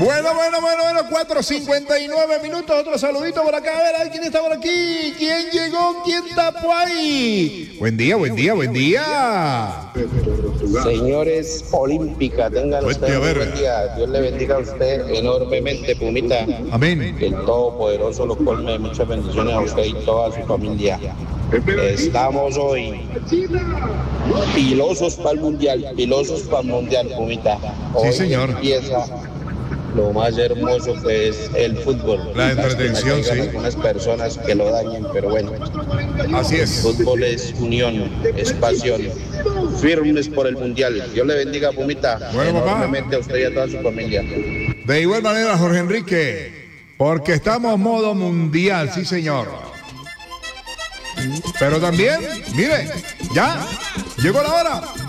Bueno, 4:59 minutos, otro saludito por acá, a ver quién está por aquí, quién llegó, quién tapó ahí. Buen día. Señores Olímpica, tengan ustedes un buen día. Dios le bendiga a usted enormemente, Pumita. Amén. Que el Todopoderoso lo colme de muchas bendiciones a usted y toda su familia. Estamos hoy pilosos para el mundial, Pumita. Hoy Sí, señor. Empieza lo más hermoso que es el fútbol. La entretención, sí. Algunas personas que lo dañen, pero bueno. Así es. El fútbol es unión, es pasión. Firmes por el mundial. Dios le bendiga, Pumita. Bueno, papá. Enormemente a usted y a toda su familia. De igual manera, Jorge Enrique, porque estamos modo mundial, sí, señor. Pero también, mire, ya llegó la hora